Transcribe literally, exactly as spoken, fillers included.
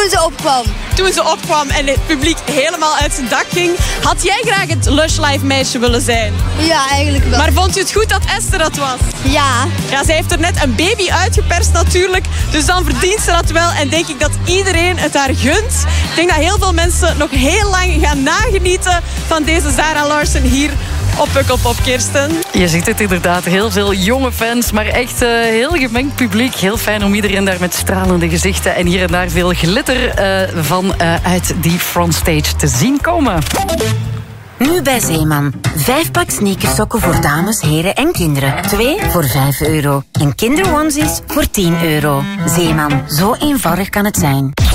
Toen ze opkwam. Toen ze opkwam en het publiek helemaal uit zijn dak ging. Had jij graag het Lush Live meisje willen zijn? Ja, eigenlijk wel. Maar vond je het goed dat Esther dat was? Ja. Ja, zij heeft er net een baby uitgeperst natuurlijk. Dus dan verdient ze dat wel. En denk ik dat iedereen het haar gunt. Ik denk dat heel veel mensen nog heel lang gaan nagenieten van deze Zara Larsson hier op Pukkelpop, Kirsten. Je ziet het inderdaad. Heel veel jonge fans, maar echt uh, heel gemengd publiek. Heel fijn om iedereen daar met stralende gezichten en hier en daar veel glitter uh, van uh, uit die frontstage te zien komen. Nu bij Zeeman. Vijf pak sneakersokken voor dames, heren en kinderen. Twee voor vijf euro. En kinderonesies voor tien euro. Zeeman, zo eenvoudig kan het zijn.